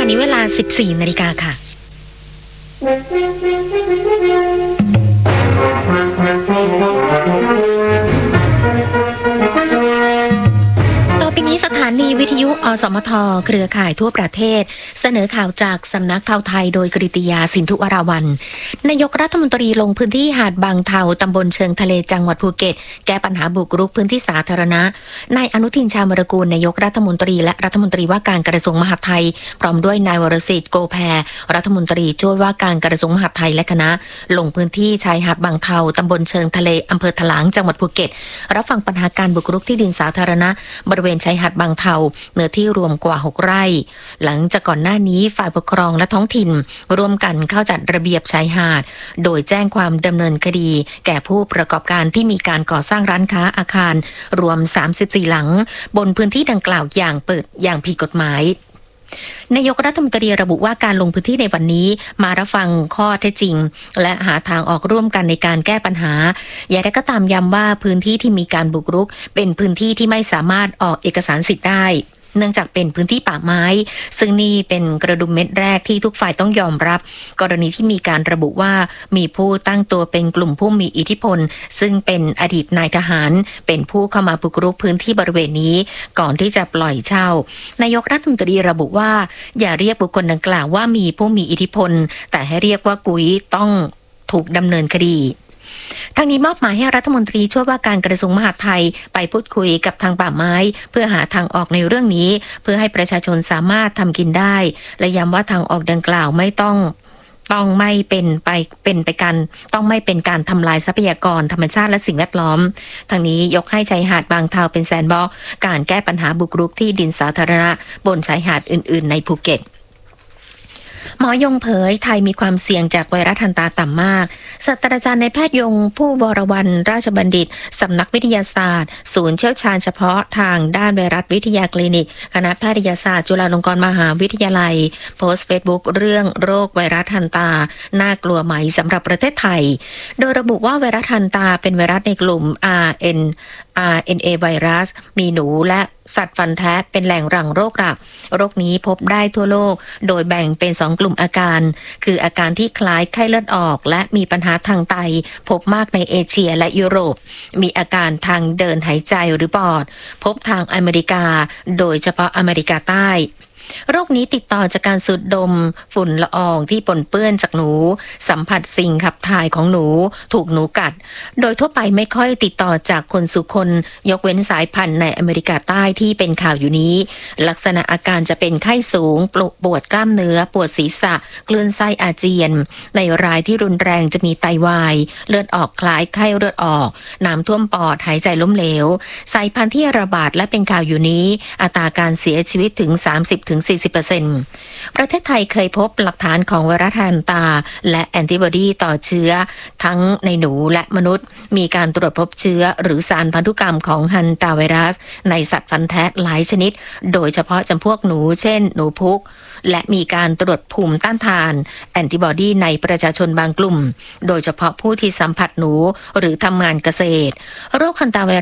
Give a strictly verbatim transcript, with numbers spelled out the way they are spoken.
นี้เวลา สิบสี่นาฬิกาค่ะต่อไปนี้สถานีวิทยุอสมทเครือข่ายทั่วประเทศเสนอข่าวจากสำนักข่าวไทยโดยกฤติยาสินธุวราวัลย์นายกรัฐมนตรีลงพื้นที่หาดบางเทาตำบลเชิงทะเลจังหวัดภูเก็ตแก้ปัญหาบุกรุกพื้นที่สาธารณะนายอนุทินชาญวิรากูลนายกรัฐมนตรีและรัฐมนตรีว่าการกระทรวงมหาดไทยพร้อมด้วยนายวรสิทธิ์โกแพรรัฐมนตรีช่วยว่าการกระทรวงมหาดไทยและคณะลงพื้นที่ชายหาดบางเทาตำบลเชิงทะเลอำเภอถลางจังหวัดภูเก็ตรับฟังปัญหาการบุกรุกที่ดินสาธารณะบริเวณชายหาดบางเทาเนื้อที่รวมกว่าหกไร่หลังจากก่อนหน้านี้ฝ่ายปกครองและท้องถิ่นร่วมกันเข้าจัดระเบียบชายหาดโดยแจ้งความดำเนินคดีแก่ผู้ประกอบการที่มีการก่อสร้างร้านค้าอาคารรวมสามสิบสี่หลังบนพื้นที่ดังกล่าวอย่างเปิดอย่างผิดกฎหมายนายกรัฐมนตรีระบุว่าการลงพื้นที่ในวันนี้มารับฟังข้อเท็จจริงและหาทางออกร่วมกันในการแก้ปัญหาอย่างไรก็ตามย้ำว่าพื้นที่ที่มีการบุกรุกเป็นพื้นที่ที่ไม่สามารถออกเอกสารสิทธิ์ได้เนื่องจากเป็นพื้นที่ป่าไม้ซึ่งนี่เป็นกระดุมเม็ดแรกที่ทุกฝ่ายต้องยอมรับกรณีที่มีการระบุว่ามีผู้ตั้งตัวเป็นกลุ่มผู้มีอิทธิพลซึ่งเป็นอดีตนายทหารเป็นผู้เข้ามาบุกรุกพื้นที่บริเวณนี้ก่อนที่จะปล่อยเช่านายกรัฐมนตรีระบุว่าอย่าเรียกบุคคลดังกล่าวว่ามีผู้มีอิทธิพลแต่ให้เรียกว่ากุยต้องถูกดำเนินคดีทางนี้มอบหมายให้รัฐมนตรีช่วยว่าการกระทรวงมหาดไทยไปพูดคุยกับทางป่าไม้เพื่อหาทางออกในเรื่องนี้เพื่อให้ประชาชนสามารถทำกินได้และย้ำว่าทางออกดังกล่าวไม่ต้องต้องไม่เป็นไปเป็นไปการต้องไม่เป็นการทำลายทรัพยากรธรรมชาติและสิ่งแวดล้อมทางนี้ยกให้ชายหาดบางเทาเป็นแซนด์บ็อกซ์การแก้ปัญหาบุกรุกที่ดินสาธารณะบนชายหาดอื่นๆในภูเก็ตหมอยงเผยไทยมีความเสี่ยงจากไวรัสฮันตาต่ำมากศาสตราจารย์นายแพทย์ยงผู้วรวรรณราชบัณฑิตสำนักวิทยาศาสตร์ศูนย์เชี่ยวชาญเฉพาะทางด้านไวรัสวิทยาคลินิกคณะแพทยศาสตร์จุฬาลงกรณ์มหาวิทยาลัยโพสต์เฟซบุ๊กเรื่องโรคไวรัสฮันตาน่ากลัวไหมสำหรับประเทศไทยโดยระบุว่าไวรัสฮันตาเป็นไวรัสในกลุ่ม อาร์ เอ็น อาร์ เอ็น เอ ไวรัสมีหนูและสัตว์ฟันแท้เป็นแหล่งหลั่งโรคหลักโรคนี้พบได้ทั่วโลกโดยแบ่งเป็นสองกลุ่มอาการคืออาการที่คล้ายไข้เลือดออกและมีปัญหาทางไตพบมากในเอเชียและยุโรปมีอาการทางเดินหายใจหรือปอดพบทางอเมริกาโดยเฉพาะอเมริกาใต้โรคนี้ติดต่อจากการสูดดมฝุ่นละอองที่ปนเปื้อนจากหนูสัมผัสสิ่งขับถ่ายของหนูถูกหนูกัดโดยทั่วไปไม่ค่อยติดต่อจากคนสู่คนยกเว้นสายพันธุ์ในอเมริกาใต้ที่เป็นข่าวอยู่นี้ลักษณะอาการจะเป็นไข้สูงปวดกล้ามเนื้อปวดศีรษะคลื่นไส้อาเจียนในรายที่รุนแรงจะมีไตวายเลือดออกคล้ายไข้เลือดออกน้ำท่วมปอดหายใจล้มเหลวสายพันธุ์ที่ระบาดและเป็นข่าวอยู่นี้อัตราการเสียชีวิตถึง สามสิบถึงสี่สิบเปอร์เซ็นต์ ประเทศไทยเคยพบหลักฐานของไวรัสฮันตาและแอนติบอดีต่อเชื้อทั้งในหนูและมนุษย์มีการตรวจพบเชื้อหรือสารพันธุกรรมของฮันตาไวรัสในสัตว์ฟันแท้หลายชนิดโดยเฉพาะจำพวกหนูเช่นหนูพุกและมีการตรวจภูมิต้านทานแอนติบอดีในประชาชนบางกลุ่มโดยเฉพาะผู้ที่สัมผัสหนูหรือทำงานเกษตรโรคฮันตาไว